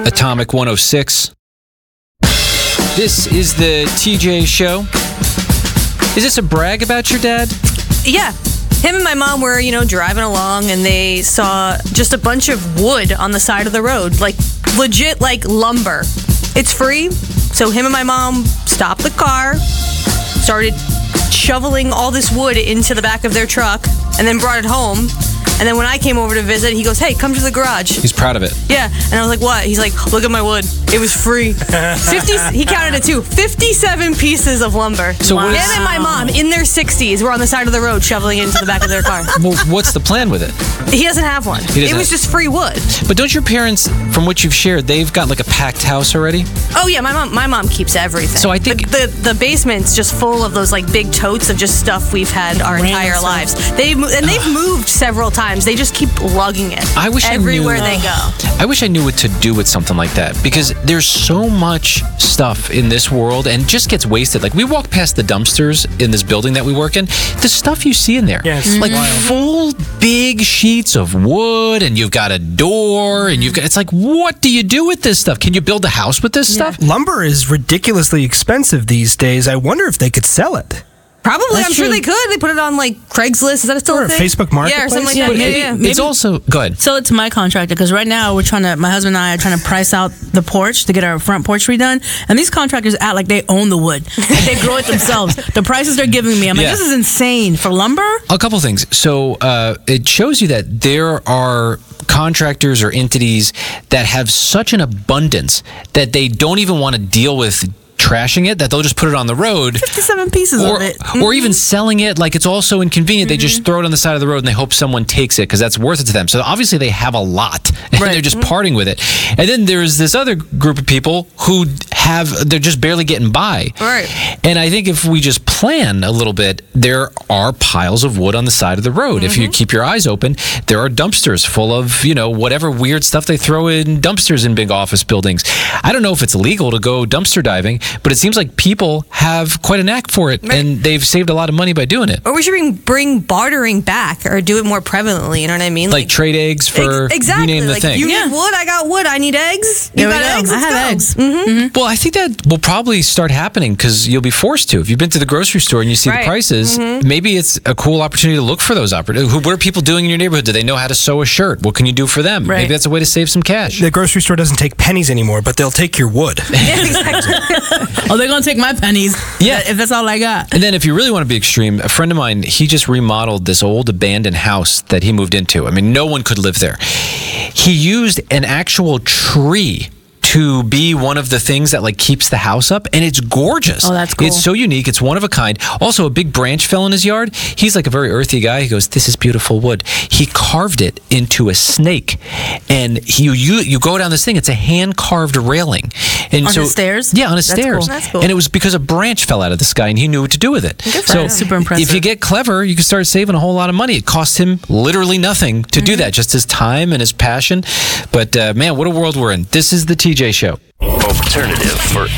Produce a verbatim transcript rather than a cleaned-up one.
Atomic one oh six. This is the T J Show. Is this a brag about your dad? Yeah. Him and my mom were, you know, driving along, and they saw just a bunch of wood on the side of the road. Like, legit, like, lumber. It's free. So him and my mom stopped the car, started shoveling all this wood into the back of their truck, and then brought it home. And then when I came over to visit, he goes, hey, come to the garage. He's proud of it. Yeah. And I was like, what? He's like, look at my wood. It was free. fifty He counted it too. fifty-seven pieces of lumber. So what is- Him and my mom, in their sixties, were on the side of the road shoveling it into the back of their car. Well, what's the plan with it? He doesn't have one. He doesn't It was have- just free wood. But don't your parents, from what you've shared, they've got like a packed house already? Oh yeah, my mom. My mom keeps everything. So I think- the the, the basement's just full of those like big totes of just stuff we've had our Random entire stuff. lives. They and they've moved several times. They just keep lugging it. I wish I knew- everywhere they go. I wish I knew what to do with something like that, because there's so much stuff in this world and just gets wasted. Like, we walk past the dumpsters in this building that we work in, the stuff you see in there. Yeah, it's like wild. full big sheets of wood, and you've got a door, and you've got, it's like, what do you do with this stuff? Can you build a house with this stuff? Lumber is ridiculously expensive these days. I wonder if they could sell it. Probably, That's I'm sure true. they could. They put it on like Craigslist. Is that still Or a a thing? Facebook Yeah, or something like Marketplace? that. But Yeah, it- yeah. it's Maybe- also, go ahead. Sell it to my contractor, because right now we're trying to, my husband and I are trying to price out the porch to get our front porch redone. And these contractors act like they own the wood. Like they grow it themselves. The prices they're giving me, I'm like, Yeah. this is insane. For lumber? A couple things. So uh, it shows you that there are contractors or entities that have such an abundance that they don't even want to deal with trashing it, that they'll just put it on the road. fifty-seven pieces Or, of it. or even selling it, like it's all so inconvenient, they just throw it on the side of the road and they hope someone takes it because that's worth it to them. So obviously they have a lot and Right. they're just parting with it. And then there's this other group of people who have, they're just barely getting by. Right. And I think if we just plan a little bit, there are piles of wood on the side of the road. If you keep your eyes open, there are dumpsters full of, you know, whatever weird stuff they throw in dumpsters in big office buildings. I don't know if it's illegal to go dumpster diving, but it seems like people have quite a knack for it, Right. and they've saved a lot of money by doing it. Or we should bring, bring bartering back, or do it more prevalently. You know what I mean? Like trade eggs for, Ex- exactly. you name the like, thing. You Yeah. need wood, I got wood. I need eggs. You There we got go. eggs. I Let's have go. eggs. Mhm. Well, I think that will probably start happening because you'll be forced to. If you've been to the grocery store and you see Right. the prices, maybe it's a cool opportunity to look for those opportunities. What are people doing in your neighborhood? Do they know how to sew a shirt? What can you do for them? Right. Maybe that's a way to save some cash. The grocery store doesn't take pennies anymore, but they'll take your wood. Yeah, exactly. Oh, they're going to take my pennies. Yeah. If that's all I got. And then if you really want to be extreme, a friend of mine, he just remodeled this old abandoned house that he moved into. I mean, no one could live there. He used an actual tree to be one of the things that like keeps the house up, and it's gorgeous. Oh, that's cool. It's so unique. It's one of a kind. Also, a big branch fell in his yard. He's like a very earthy guy. He goes, "This is beautiful wood." He carved it into a snake, and he, you you go down this thing. It's a hand carved railing, and On so his stairs? Yeah, on his That's stairs. cool. That's cool. And it was because a branch fell out of the sky, and he knew what to do with it. for So him. Super impressive. if you get clever, you can start saving a whole lot of money. It costs him literally nothing to do that, just his time and his passion. But uh, man, what a world we're in. This is the T J Show. Alternative for